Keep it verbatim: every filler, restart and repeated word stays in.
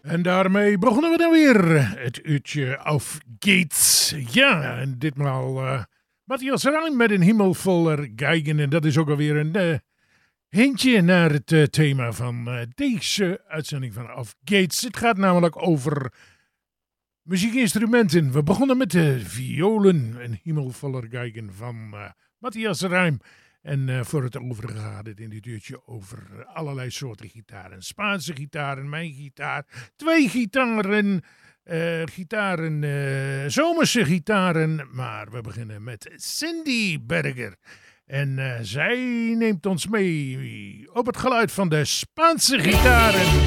En daarmee begonnen we dan weer het uurtje Auf Geht's. Ja, en ditmaal uh, Matthias Reim met een hemel voller geigen. En dat is ook alweer een uh, hintje naar het uh, thema van uh, deze uitzending van Auf Geht's. Het gaat namelijk over muziekinstrumenten. We begonnen met de violen, een hemel voller geigen van uh, Matthias Reim. En uh, voor het overige gaat het in dit uurtje over allerlei soorten gitaren. Spaanse gitaren, mijn gitaar, twee gitaren, uh, gitaren, uh, zomerse gitaren. Maar we beginnen met Cindy Berger. En uh, zij neemt ons mee op het geluid van de Spaanse gitaren.